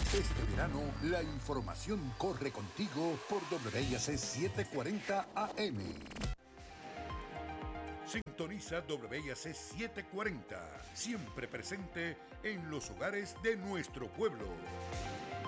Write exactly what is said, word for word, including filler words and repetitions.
Este verano, la información corre contigo por W I A C setecientos cuarenta A M. Sintoniza W I A C setecientos cuarenta, siempre presente en los hogares de nuestro pueblo.